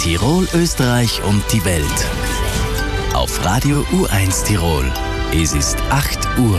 Tirol, Österreich und die Welt. Auf Radio U1 Tirol. Es ist 8 Uhr.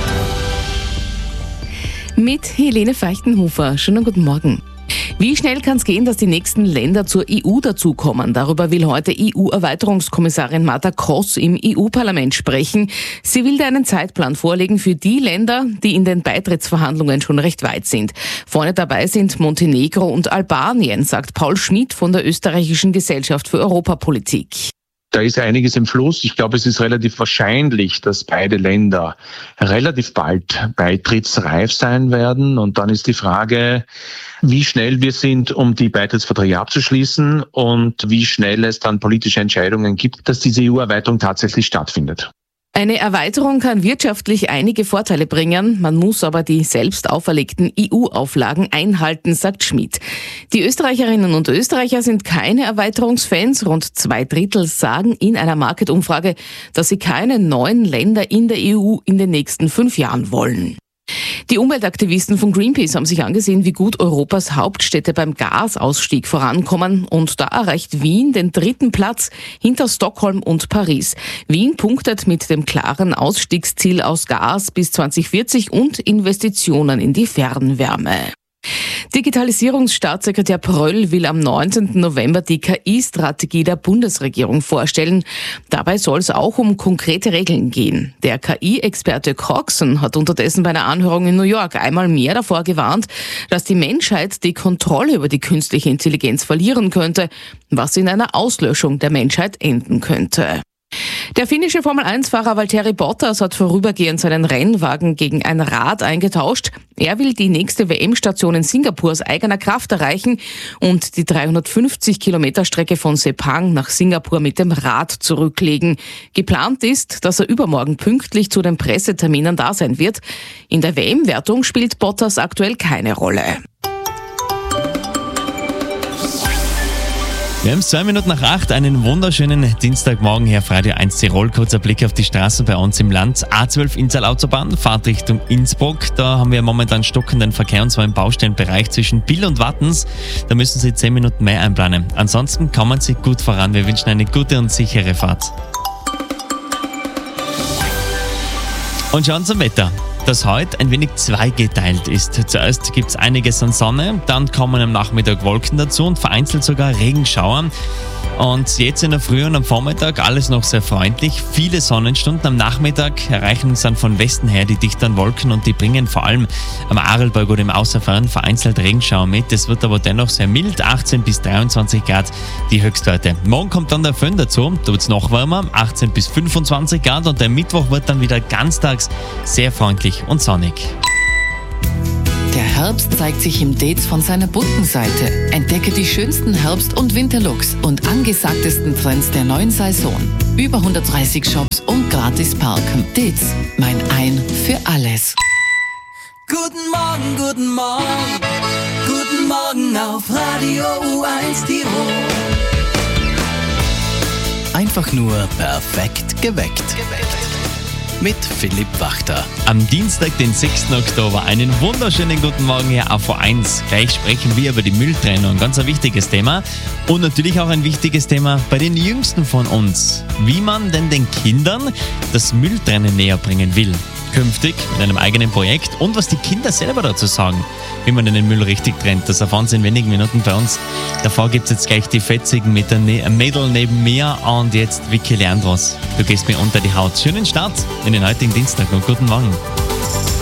Mit Helene Feichtenhofer. Schönen guten Morgen. Wie schnell kann es gehen, dass die nächsten Länder zur EU dazukommen? Darüber will heute EU-Erweiterungskommissarin Marta Kross im EU-Parlament sprechen. Sie will da einen Zeitplan vorlegen für die Länder, die in den Beitrittsverhandlungen schon recht weit sind. Vorne dabei sind Montenegro und Albanien, sagt Paul Schmidt von der Österreichischen Gesellschaft für Europapolitik. Da ist einiges im Fluss. Ich glaube, es ist relativ wahrscheinlich, dass beide Länder relativ bald beitrittsreif sein werden. Und dann ist die Frage, wie schnell wir sind, um die Beitrittsverträge abzuschließen und wie schnell es dann politische Entscheidungen gibt, dass diese EU-Erweiterung tatsächlich stattfindet. Eine Erweiterung kann wirtschaftlich einige Vorteile bringen, man muss aber die selbst auferlegten EU-Auflagen einhalten, sagt Schmidt. Die Österreicherinnen und Österreicher sind keine Erweiterungsfans. Rund 2/3 sagen in einer Market-Umfrage, dass sie keine neuen Länder in der EU in den nächsten 5 Jahren wollen. Die Umweltaktivisten von Greenpeace haben sich angesehen, wie gut Europas Hauptstädte beim Gasausstieg vorankommen. Und da erreicht Wien den 3. Platz hinter Stockholm und Paris. Wien punktet mit dem klaren Ausstiegsziel aus Gas bis 2040 und Investitionen in die Fernwärme. Digitalisierungsstaatssekretär Pröll will am 19. November die KI-Strategie der Bundesregierung vorstellen. Dabei soll es auch um konkrete Regeln gehen. Der KI-Experte Coxon hat unterdessen bei einer Anhörung in New York einmal mehr davor gewarnt, dass die Menschheit die Kontrolle über die künstliche Intelligenz verlieren könnte, was in einer Auslöschung der Menschheit enden könnte. Der finnische Formel-1-Fahrer Valtteri Bottas hat vorübergehend seinen Rennwagen gegen ein Rad eingetauscht. Er will die nächste WM-Station in Singapur aus eigener Kraft erreichen und die 350-Kilometer-Strecke von Sepang nach Singapur mit dem Rad zurücklegen. Geplant ist, dass er übermorgen pünktlich zu den Presseterminen da sein wird. In der WM-Wertung spielt Bottas aktuell keine Rolle. Wir haben 2 Minuten nach 8, einen wunderschönen Dienstagmorgen hier auf Radio 1 Tirol. Kurzer Blick auf die Straßen bei uns im Land. A12 Innsal-Autobahn, Fahrt Richtung Innsbruck. Da haben wir momentan stockenden Verkehr und zwar im Baustellenbereich zwischen Bill und Wattens. Da müssen Sie 10 Minuten mehr einplanen. Ansonsten kommen Sie gut voran. Wir wünschen eine gute und sichere Fahrt. Und schauen zum Wetter, das heute ein wenig zweigeteilt ist. Zuerst gibt es einiges an Sonne, dann kommen am Nachmittag Wolken dazu und vereinzelt sogar Regenschauer. Und jetzt in der Früh und am Vormittag alles noch sehr freundlich, viele Sonnenstunden. Am Nachmittag erreichen uns dann von Westen her die dichteren Wolken und die bringen vor allem am Arlberg oder im Außerfern vereinzelt Regenschauer mit. Es wird aber dennoch sehr mild, 18 bis 23 Grad die Höchstwerte. Morgen kommt dann der Föhn dazu, da wird es noch wärmer, 18 bis 25 Grad und der Mittwoch wird dann wieder ganztags sehr freundlich und sonnig. Der Herbst zeigt sich im Dates von seiner bunten Seite. Entdecke die schönsten Herbst- und Winterlooks und angesagtesten Trends der neuen Saison. Über 130 Shops und gratis parken. Dates, mein Ein für alles. Guten Morgen, guten Morgen. Guten Morgen auf Radio U1 Tirol. Einfach nur perfekt geweckt. Mit Philipp Wachter. Am Dienstag, den 6. Oktober, einen wunderschönen guten Morgen hier auf O1. Gleich sprechen wir über die Mülltrennung, ganz ein wichtiges Thema. Und natürlich auch ein wichtiges Thema bei den Jüngsten von uns. Wie man denn den Kindern das Mülltrennen näher bringen will. Künftig mit einem eigenen Projekt und was die Kinder selber dazu sagen, wie man den Müll richtig trennt. Das erfahren Sie in wenigen Minuten bei uns. Davor gibt es jetzt gleich die Fetzigen mit der Mädel neben mir und jetzt Vicky Leandros. Du gehst mir unter die Haut. Schönen Start in den heutigen Dienstag und guten Morgen.